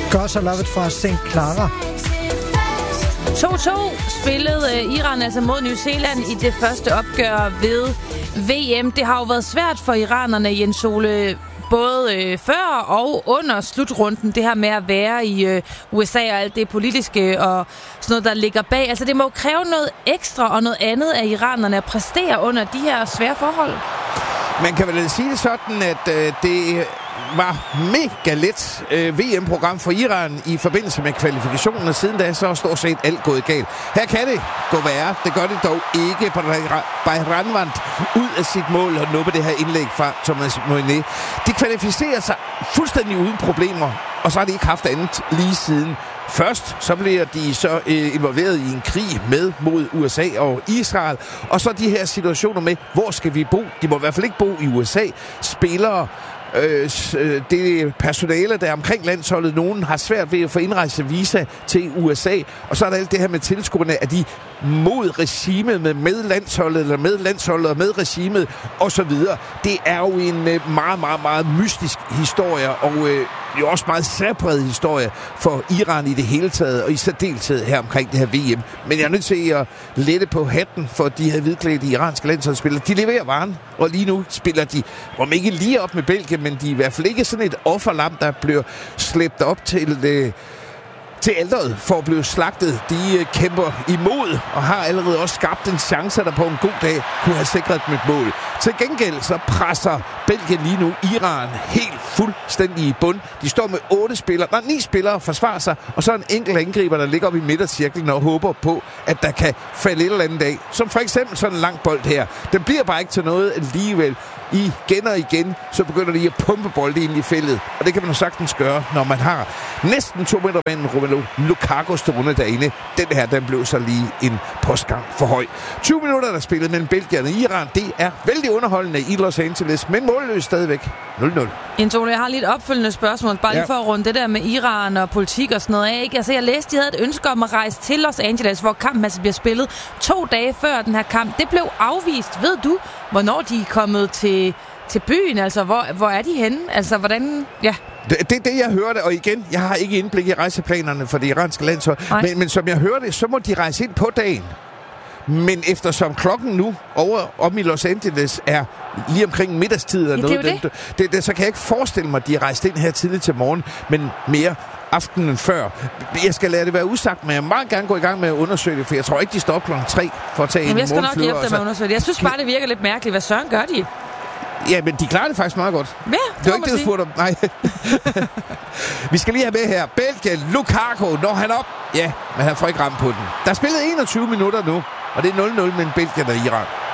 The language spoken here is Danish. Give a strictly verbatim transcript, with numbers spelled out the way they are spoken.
Gods I Love It fra Saint Clara. to to spillede Iran altså mod New Zealand i det første opgør ved V M. Det har jo været svært for iranerne, Jens Ole, både øh, før og under slutrunden, det her med at være i øh, U S A og alt det politiske og sådan noget, der ligger bag. Altså det må kræve noget ekstra og noget andet af iranerne at præstere under de her svære forhold. Man kan vel sige det sådan, at øh, det var mega let øh, V M-program for Iran i forbindelse med kvalifikationen, og siden da så er stort set alt gået galt. Her kan det gå værre. Det gør det dog ikke. Bayranvand ud af sit mål og nuppe det her indlæg fra Thomas Moinet. De kvalificerer sig fuldstændig uden problemer, og så har de ikke haft andet lige siden. Først så bliver de så øh, involveret i en krig med mod U S A og Israel, og så de her situationer med, hvor skal vi bo? De må i hvert fald ikke bo i U S A. Spillere, øh, det personale, der er omkring landsholdet, nogen har svært ved at få indrejsevisa til U S A, og så er der alt det her med tilskuerne, at de mod regimet med, med landsholdet, eller med landsholdet og med regimet, og så videre. Det er jo en øh, meget, meget, meget mystisk historie, og øh, jo også meget særpræget historie for Iran i det hele taget, og i særdeleshed her omkring det her V M. Men jeg er nødt til at lette på hatten for de her hvidklædte iranske landsholdsspillere. De leverer varen, og lige nu spiller de, om ikke lige op med Belgien, men de er i hvert fald ikke sådan et offerlam, der bliver slæbt op til øh, til alderet for at blive slagtet. De øh, kæmper imod og har allerede også skabt en chance, der på en god dag kunne have sikret mit mål. Til gengæld så presser Belgien lige nu Iran helt fuldstændig i bund. De står med otte spillere, nej, ni spillere forsvarer sig, og så en enkelt angriber, der ligger op i midtercirklen og håber på, at der kan falde et eller andet dag. Som for eksempel sådan en lang bold her. Den bliver bare ikke til noget alligevel. Igen og igen, så begynder de at pumpe bolde ind i feltet. Og det kan man jo sagtens gøre, når man har næsten to meter manden Romelu Lukaku stående derinde. Den her, den blev så lige en postgang for høj. tyve minutter, der spillet mellem Belgien og Iran. Det er vældig underholdende i Los Angeles, men målløs stadigvæk nul nul. Jens Ole, jeg har lige et opfølgende spørgsmål, bare lige ja. for at runde det der med Iran og politik og sådan noget af. Ikke? Altså, jeg læste, de havde et ønske om at rejse til Los Angeles, hvor kampen altså bliver spillet to dage før den her kamp. Det blev afvist. Ved du, hvornår de er kommet til, til byen? Altså, hvor, hvor er de henne? Altså, hvordan... Ja. Det er det, det, jeg hørte, og igen, jeg har ikke indblik i rejseplanerne for det iranske landshold, men, men som jeg hørte, så må de rejse ind på dagen. Men eftersom klokken nu over om i Los Angeles er lige omkring middagstid, og ja, noget, det det. Det, det, så kan jeg ikke forestille mig, at de er rejst ind her tidligt til morgen, men mere aftenen før. Jeg skal lade det være usagt, men jeg vil meget gerne gå i gang med at undersøge det, for jeg tror ikke, de står op klokken tre for at tage en måneflyver. Jeg skal nok hjælpe dem med at undersøge det. Jeg synes bare, det virker lidt mærkeligt. Hvad søren gør de? Ja, men de klarer det faktisk meget godt. Ja, det, det var ikke det, du spurgte om. Nej. Vi skal lige have med her. Belgien, Lukaku, når han op. Ja, men han får ikke ramt på den. Der er spillet enogtyve minutter nu, og det er nul nul mellem Belgien og Iran.